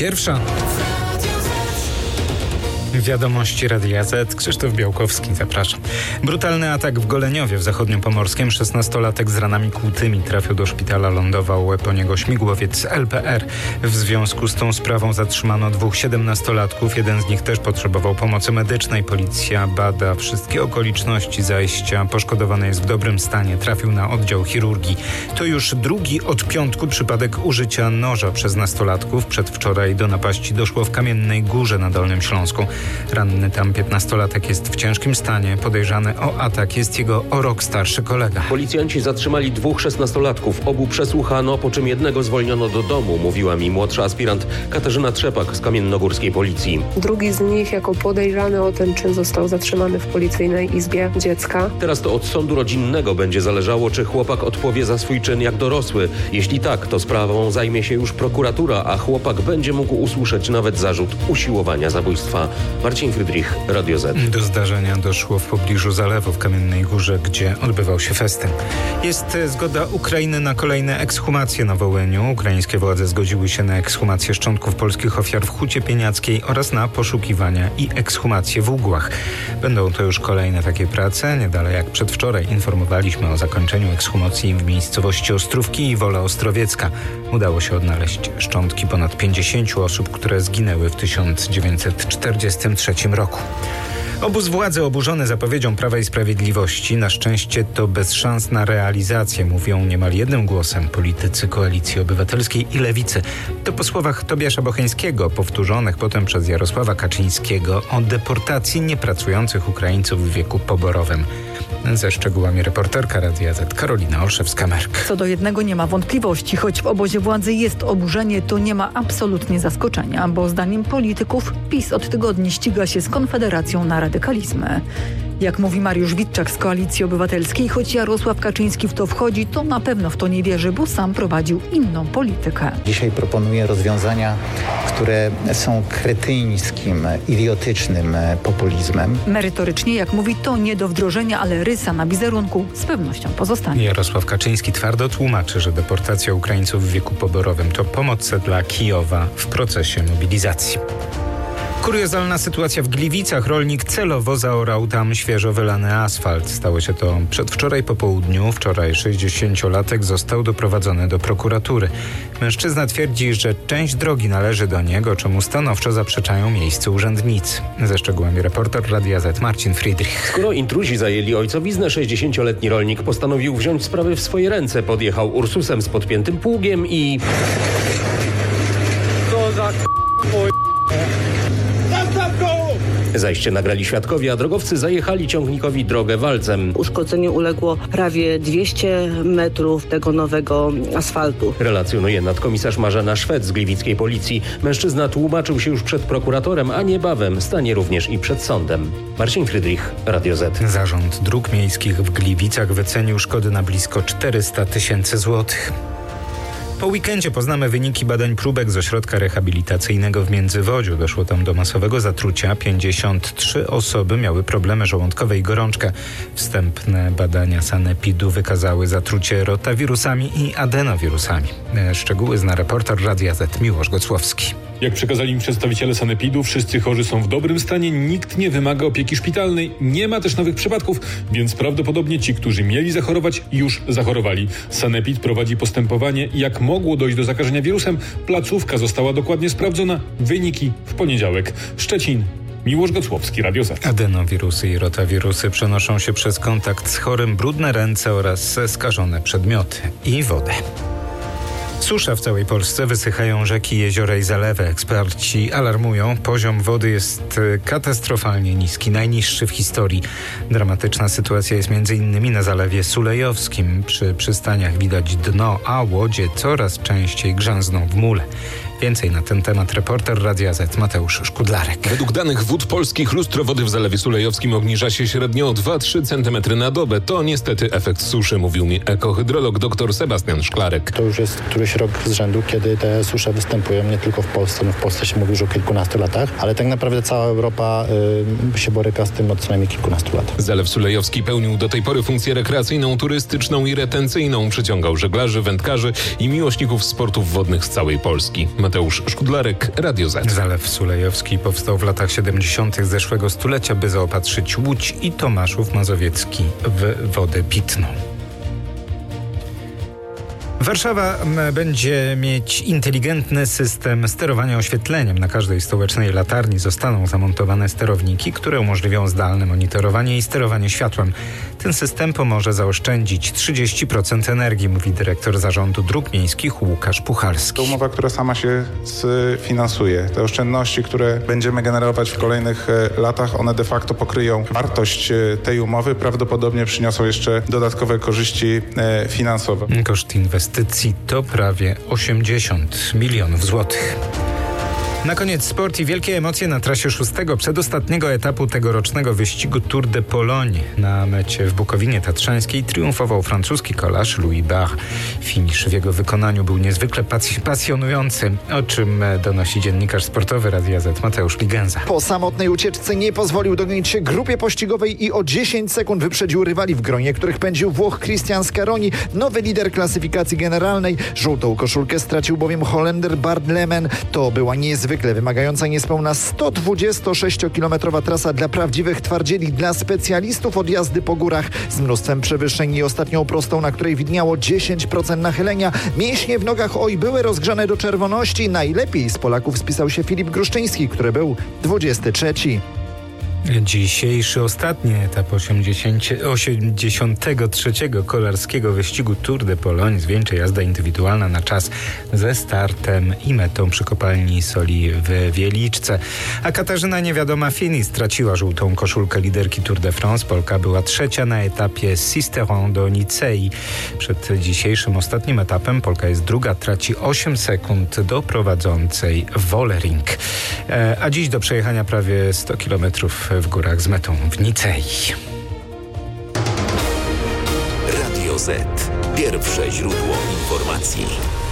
21. Wiadomości Radia Z. Krzysztof Białkowski, zapraszam. Brutalny atak w Goleniowie w zachodniopomorskiem. 16-latek z ranami kłutymi trafił do szpitala, lądował po niego śmigłowiec LPR. W związku z tą sprawą zatrzymano 2 17-latków. Jeden z nich też potrzebował pomocy medycznej. Policja bada wszystkie okoliczności zajścia. Poszkodowany jest w dobrym stanie. Trafił na oddział chirurgii. To już drugi od piątku przypadek użycia noża przez nastolatków. Przedwczoraj do napaści doszło w Kamiennej Górze na Dolnym Śląsku. Ranny tam 15-latek jest w ciężkim stanie. Podejrzany o atak jest jego o rok starszy kolega. Policjanci zatrzymali 2 16-latków. Obu przesłuchano, po czym jednego zwolniono do domu, mówiła mi młodsza aspirant Katarzyna Trzepak z kamiennogórskiej policji. Drugi z nich jako podejrzany o ten czyn został zatrzymany w policyjnej izbie dziecka. Teraz to od sądu rodzinnego będzie zależało, czy chłopak odpowie za swój czyn jak dorosły. Jeśli tak, to sprawą zajmie się już prokuratura, a chłopak będzie mógł usłyszeć nawet zarzut usiłowania zabójstwa. Marcin Frydrich, Radio Z. Do zdarzenia doszło w pobliżu zalewu w Kamiennej Górze, gdzie odbywał się festyn. Jest zgoda Ukrainy na kolejne ekshumacje na Wołyniu. Ukraińskie władze zgodziły się na ekshumację szczątków polskich ofiar w Hucie Pieniackiej oraz na poszukiwania i ekshumacje w Ugłach. Będą to już kolejne takie prace. Nie dalej jak przedwczoraj informowaliśmy o zakończeniu ekshumacji w miejscowości Ostrówki i Wola Ostrowiecka. Udało się odnaleźć szczątki ponad 50 osób, które zginęły w 1943 roku. Obóz władzy oburzony zapowiedzią Prawa i Sprawiedliwości. Na szczęście to bez szans na realizację, mówią niemal jednym głosem politycy Koalicji Obywatelskiej i Lewicy. To po słowach Tobiasza Bocheńskiego, powtórzonych potem przez Jarosława Kaczyńskiego, o deportacji niepracujących Ukraińców w wieku poborowym. Ze szczegółami reporterka Radia Z Karolina Olszewska-Merk. Co do jednego nie ma wątpliwości. Choć w obozie władzy jest oburzenie, to nie ma absolutnie zaskoczenia, bo zdaniem polityków PiS od tygodni ściga się z Konfederacją na radykalizmy. Jak mówi Mariusz Witczak z Koalicji Obywatelskiej, choć Jarosław Kaczyński w to wchodzi, to na pewno w to nie wierzy, bo sam prowadził inną politykę. Dzisiaj proponuję rozwiązania, które są kretyńskim, idiotycznym populizmem. Merytorycznie, jak mówi, to nie do wdrożenia, ale rysa na wizerunku z pewnością pozostanie. Jarosław Kaczyński twardo tłumaczy, że deportacja Ukraińców w wieku poborowym to pomoc dla Kijowa w procesie mobilizacji. Kuriozalna sytuacja w Gliwicach. Rolnik celowo zaorał tam świeżo wylany asfalt. Stało się to przedwczoraj po południu. Wczoraj 60-latek został doprowadzony do prokuratury. Mężczyzna twierdzi, że część drogi należy do niego, czemu stanowczo zaprzeczają miejscu urzędnicy. Ze szczegółami reporter Radia Z Marcin Friedrich. Skoro intruzi zajęli ojcowiznę, 60-letni rolnik postanowił wziąć sprawy w swoje ręce. Podjechał Ursusem z podpiętym pługiem i... Co za Zajście nagrali świadkowie, a drogowcy zajechali ciągnikowi drogę walcem. Uszkodzeniu uległo prawie 200 metrów tego nowego asfaltu. Relacjonuje nadkomisarz Marzena Szwed z gliwickiej policji. Mężczyzna tłumaczył się już przed prokuratorem, a niebawem stanie również i przed sądem. Marcin Frydrich, Radio Z. Zarząd Dróg Miejskich w Gliwicach wycenił szkody na blisko 400 000 złotych. Po weekendzie poznamy wyniki badań próbek z ośrodka rehabilitacyjnego w Międzywodziu. Doszło tam do masowego zatrucia. 53 osoby miały problemy żołądkowe i gorączkę. Wstępne badania sanepidu wykazały zatrucie rotawirusami i adenowirusami. Szczegóły zna reporter Radia Z Miłosz Gocłowski. Jak przekazali mi przedstawiciele sanepidu, wszyscy chorzy są w dobrym stanie, nikt nie wymaga opieki szpitalnej, nie ma też nowych przypadków, więc prawdopodobnie ci, którzy mieli zachorować, już zachorowali. Sanepid prowadzi postępowanie, jak mogło dojść do zakażenia wirusem. Placówka została dokładnie sprawdzona. Wyniki w poniedziałek. Szczecin. Miłosz Gocłowski, Radio Z. Adenowirusy i rotawirusy przenoszą się przez kontakt z chorym, brudne ręce oraz skażone przedmioty i wodę. Susza w całej Polsce, wysychają rzeki, jeziora i zalewy. Eksperci alarmują, poziom wody jest katastrofalnie niski, najniższy w historii. Dramatyczna sytuacja jest m.in. na Zalewie Sulejowskim. Przy przystaniach widać dno, a łodzie coraz częściej grzęzną w mule. Więcej na ten temat reporter Radia Z Mateusz Szkudlarek. Według danych Wód Polskich lustro wody w Zalewie Sulejowskim obniża się średnio o 2-3 cm na dobę. To niestety efekt suszy, mówił mi ekohydrolog dr Sebastian Szklarek. To już jest któryś rok z rzędu, kiedy te susze występują nie tylko w Polsce. No w Polsce się mówi już o kilkunastu latach, ale tak naprawdę cała Europa się boryka z tym od co najmniej kilkunastu lat. Zalew Sulejowski pełnił do tej pory funkcję rekreacyjną, turystyczną i retencyjną. Przyciągał żeglarzy, wędkarzy i miłośników sportów wodnych z całej Polski. Mateusz Szkudlarek, Radio Z. Zalew Sulejowski powstał w latach 70. zeszłego stulecia, by zaopatrzyć Łódź i Tomaszów Mazowiecki w wodę pitną. Warszawa będzie mieć inteligentny system sterowania oświetleniem. Na każdej stołecznej latarni zostaną zamontowane sterowniki, które umożliwią zdalne monitorowanie i sterowanie światłem. Ten system pomoże zaoszczędzić 30% energii, mówi dyrektor Zarządu Dróg Miejskich Łukasz Puchalski. To umowa, która sama się sfinansuje. Te oszczędności, które będziemy generować w kolejnych latach, one de facto pokryją wartość tej umowy. Prawdopodobnie przyniosą jeszcze dodatkowe korzyści finansowe. Koszt inwestycji to prawie 80 milionów złotych. Na koniec sport i wielkie emocje na trasie 6. przedostatniego etapu tegorocznego wyścigu Tour de Pologne. Na mecie w Bukowinie Tatrzańskiej triumfował francuski kolarz Louis Bach. Finisz w jego wykonaniu był niezwykle pasjonujący, o czym donosi dziennikarz sportowy Radia Z Mateusz Ligenza. Po samotnej ucieczce nie pozwolił dogonić się grupie pościgowej i o 10 sekund wyprzedził rywali, w gronie których pędził Włoch Christian Scaroni, nowy lider klasyfikacji generalnej. Żółtą koszulkę stracił bowiem Holender Bart Lemen. To była niezwykle wymagająca niespełna 126-kilometrowa trasa dla prawdziwych twardzieli, dla specjalistów od jazdy po górach z mnóstwem przewyższeń i ostatnią prostą, na której widniało 10% nachylenia. Mięśnie w nogach były rozgrzane do czerwoności. Najlepiej z Polaków spisał się Filip Gruszczyński, który był 23. Dzisiejszy ostatni etap 83. kolarskiego wyścigu Tour de Pologne zwieńczy jazda indywidualna na czas ze startem i metą przy kopalni soli w Wieliczce. A Katarzyna Niewiadoma Fini straciła żółtą koszulkę liderki Tour de France. Polka była trzecia na etapie z Sisteron do Nicei. Przed dzisiejszym ostatnim etapem Polka jest druga, traci 8 sekund do prowadzącej Wollering. A dziś do przejechania prawie 100 kilometrów w górach z metą w Nicei. Radio Z. Pierwsze źródło informacji.